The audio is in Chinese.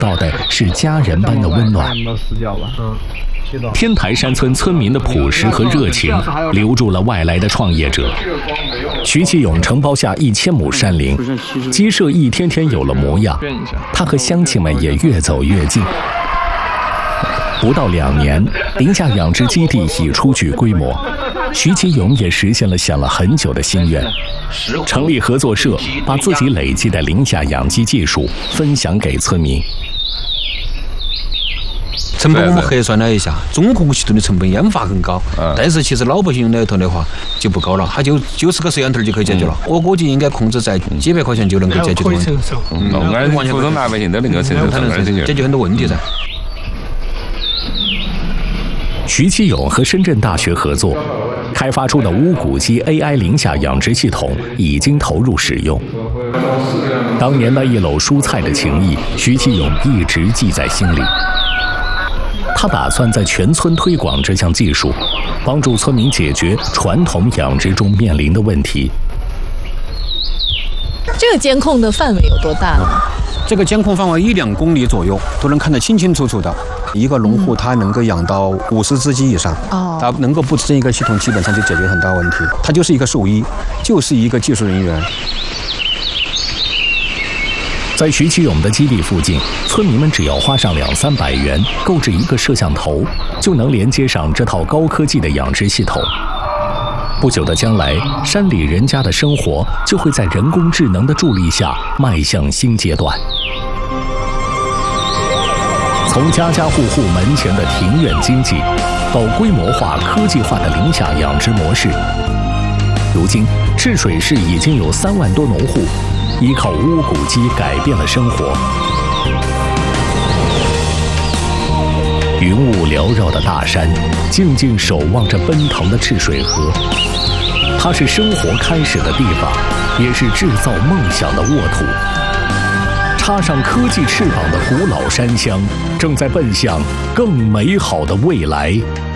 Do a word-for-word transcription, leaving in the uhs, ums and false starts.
到的是家人般的温暖。天台山村村民的朴实和热情，留住了外来的创业者。徐其勇承包下一千亩山林，鸡舍一天天有了模样，他和乡亲们也越走越近。不到两年，林下养殖基地已初具规模，徐其勇也实现了想了很久的心愿，成立合作社，把自己累积的林下养鸡技术分享给村民。 成本我们核算了一下，综合系统的成本研发更高，嗯、但是其实老百姓来头的话就不高了，它就就是个摄像头就可以解决了。嗯、我估计应该控制在几百块钱就能够解决的问题。 嗯，俺普通老百姓都能够承受，能解决很多问题噻。 徐其勇和深圳大学合作，开发出的乌骨鸡 A I 林下养殖系统已经投入使用。当年那一篓蔬菜的情谊，徐其勇一直记在心里。他打算在全村推广这项技术，帮助村民解决传统养殖中面临的问题。 这个监控的范围有多大呢？ 这个监控范围一两公里左右，都能看得清清楚楚的。一个农户他能够养到五十只鸡以上，哦，他能够布置这一个系统，基本上就解决很大问题。他就是一个兽医，就是一个技术人员。 在徐其勇的基地附近，村民们只要花上两三百元购置一个摄像头，就能连接上这套高科技的养殖系统。不久的将来，山里人家的生活就会在人工智能的助力下迈向新阶段。从家家户户门前的庭院经济，到规模化、科技化的林下养殖模式，如今赤水市已经有三万多农户依靠乌骨鸡改变了生活。云雾缭绕的大山，静静守望着奔腾的赤水河。它是生活开始的地方，也是制造梦想的沃土。插上科技翅膀的古老山乡，正在奔向更美好的未来。